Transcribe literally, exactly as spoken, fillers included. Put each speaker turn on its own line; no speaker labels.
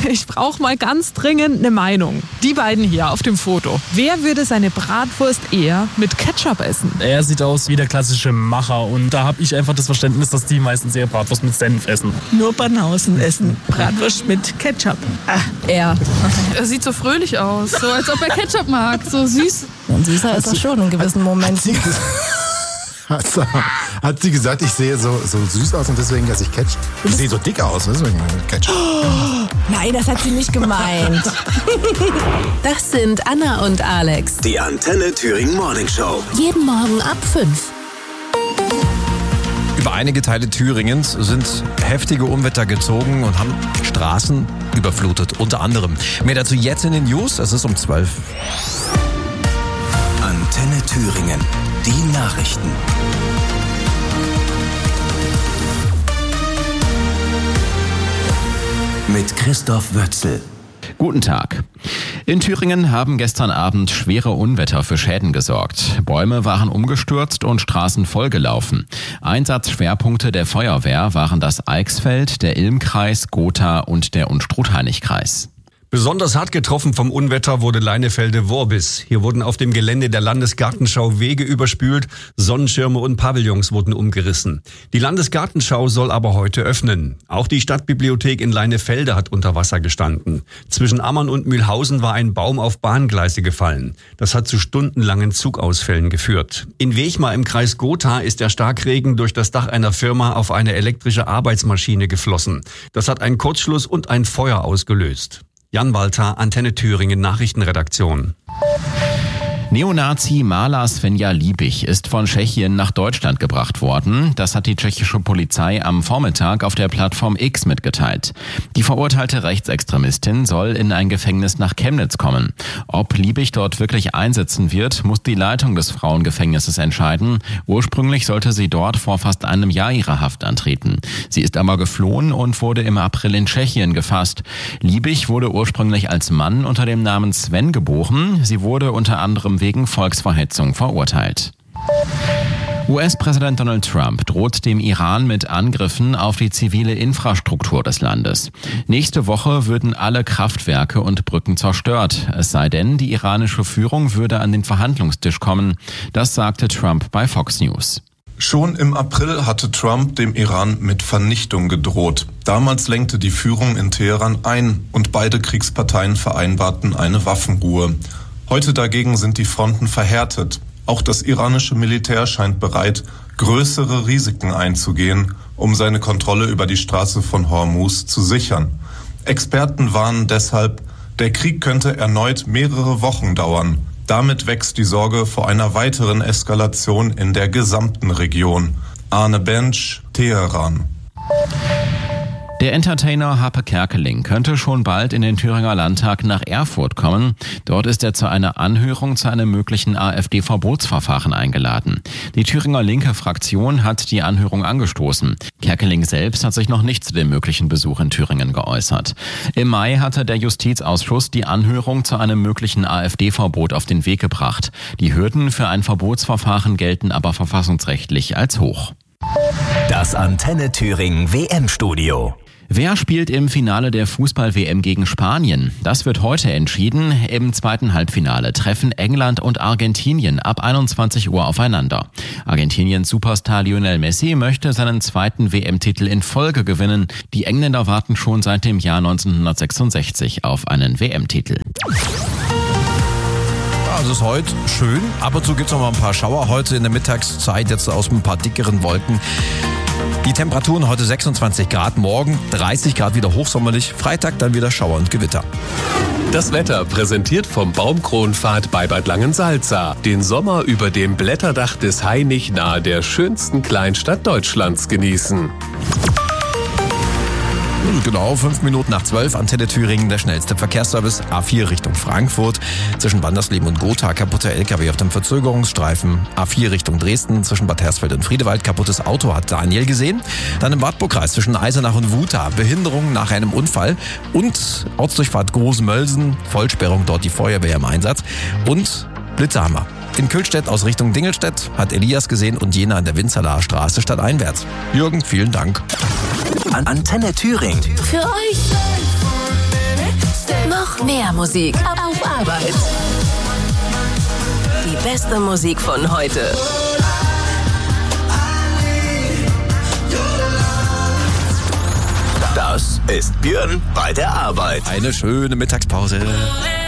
ich brauche mal ganz dringend eine Meinung. Die beiden hier auf dem Foto. Wer würde seine Bratwurst eher mit Ketchup essen?
Er sieht aus wie der klassische Macher und da habe ich einfach das Verständnis, dass die meistens eher Bratwurst mit Senf essen.
Nur Banausen essen Bratwurst mit Ketchup.
Ah, er. Er sieht so fröhlich aus, so als ob er Ketchup mag, so süß.
Und süßer ist er schon in gewissen Momenten.
Hat, hat sie gesagt, ich sehe so, so süß aus und deswegen esse ich Ketchup? Ich sehe so dick aus, deswegen Ketchup.
Oh, nein, das hat sie nicht gemeint.
Das sind Anna und Alex.
Die Antenne Thüringen Morning Show.
Jeden Morgen ab fünf.
Über einige Teile Thüringens sind heftige Unwetter gezogen und haben Straßen überflutet, unter anderem. Mehr dazu jetzt in den News, es ist um zwölf.
Antenne Thüringen, die Nachrichten. Mit Christoph Wötzel.
Guten Tag. In Thüringen haben gestern Abend schwere Unwetter für Schäden gesorgt. Bäume waren umgestürzt und Straßen vollgelaufen. Einsatzschwerpunkte der Feuerwehr waren das Eichsfeld, der Ilmkreis, Gotha und der Unstrut-Hainich-Kreis.
Besonders hart getroffen vom Unwetter wurde Leinefelde-Worbis. Hier wurden auf dem Gelände der Landesgartenschau Wege überspült, Sonnenschirme und Pavillons wurden umgerissen. Die Landesgartenschau soll aber heute öffnen. Auch die Stadtbibliothek in Leinefelde hat unter Wasser gestanden. Zwischen Ammern und Mühlhausen war ein Baum auf Bahngleise gefallen. Das hat zu stundenlangen Zugausfällen geführt. In Wechmar im Kreis Gotha ist der Starkregen durch das Dach einer Firma auf eine elektrische Arbeitsmaschine geflossen. Das hat einen Kurzschluss und ein Feuer ausgelöst. Jan Walter, Antenne Thüringen Nachrichtenredaktion.
Neonazi Mala Svenja Liebig ist von Tschechien nach Deutschland gebracht worden. Das hat die tschechische Polizei am Vormittag auf der Plattform X mitgeteilt. Die verurteilte Rechtsextremistin soll in ein Gefängnis nach Chemnitz kommen. Ob Liebig dort wirklich einsitzen wird, muss die Leitung des Frauengefängnisses entscheiden. Ursprünglich sollte sie dort vor fast einem Jahr ihre Haft antreten. Sie ist aber geflohen und wurde im April in Tschechien gefasst. Liebig wurde ursprünglich als Mann unter dem Namen Sven geboren. Sie wurde unter anderem wegen Volksverhetzung verurteilt. U S-Präsident Donald Trump droht dem Iran mit Angriffen auf die zivile Infrastruktur des Landes. Nächste Woche würden alle Kraftwerke und Brücken zerstört. Es sei denn, die iranische Führung würde an den Verhandlungstisch kommen. Das sagte Trump bei Fox News.
Schon im April hatte Trump dem Iran mit Vernichtung gedroht. Damals lenkte die Führung in Teheran ein und beide Kriegsparteien vereinbarten eine Waffenruhe. Heute dagegen sind die Fronten verhärtet. Auch das iranische Militär scheint bereit, größere Risiken einzugehen, um seine Kontrolle über die Straße von Hormuz zu sichern. Experten warnen deshalb, der Krieg könnte erneut mehrere Wochen dauern. Damit wächst die Sorge vor einer weiteren Eskalation in der gesamten Region. Arne Bench, Teheran.
Der Entertainer Harpe Kerkeling könnte schon bald in den Thüringer Landtag nach Erfurt kommen. Dort ist er zu einer Anhörung zu einem möglichen AfD-Verbotsverfahren eingeladen. Die Thüringer linke Fraktion hat die Anhörung angestoßen. Kerkeling selbst hat sich noch nicht zu dem möglichen Besuch in Thüringen geäußert. Im Mai hatte der Justizausschuss die Anhörung zu einem möglichen AfD-Verbot auf den Weg gebracht. Die Hürden für ein Verbotsverfahren gelten aber verfassungsrechtlich als hoch.
Das Antenne Thüringen W M-Studio.
Wer spielt im Finale der Fußball-W M gegen Spanien? Das wird heute entschieden. Im zweiten Halbfinale treffen England und Argentinien ab einundzwanzig Uhr aufeinander. Argentiniens Superstar Lionel Messi möchte seinen zweiten W M-Titel in Folge gewinnen. Die Engländer warten schon seit dem Jahr neunzehnhundertsechsundsechzig auf einen W M-Titel.
Also es ist heute schön. Ab und zu gibt es noch mal ein paar Schauer heute in der Mittagszeit, jetzt aus ein paar dickeren Wolken. Die Temperaturen heute sechsundzwanzig Grad, morgen dreißig Grad, wieder hochsommerlich, Freitag dann wieder Schauer und Gewitter.
Das Wetter präsentiert vom Baumkronpfad bei Bad Langensalza. Den Sommer über dem Blätterdach des Hainich nahe der schönsten Kleinstadt Deutschlands genießen.
Genau, fünf Minuten nach zwölf, Antenne Thüringen, der schnellste Verkehrsservice, A vier Richtung Frankfurt. Zwischen Wandersleben und Gotha kaputter L K W auf dem Verzögerungsstreifen. A vier Richtung Dresden, zwischen Bad Hersfeld und Friedewald, kaputtes Auto hat Daniel gesehen. Dann im Wartburgkreis zwischen Eisenach und Wuta, Behinderung nach einem Unfall. Und Ortsdurchfahrt Großmölsen, Vollsperrung, dort die Feuerwehr im Einsatz. Und Blitzerhammer. In Kühlstedt aus Richtung Dingelstedt hat Elias gesehen und Jena an der Winzerlaer Straße stadteinwärts. Jürgen, vielen Dank.
Antenne Thüringen.
Für euch. Noch mehr Musik auf Arbeit. Die beste Musik von heute.
Das ist Björn bei der Arbeit.
Eine schöne Mittagspause.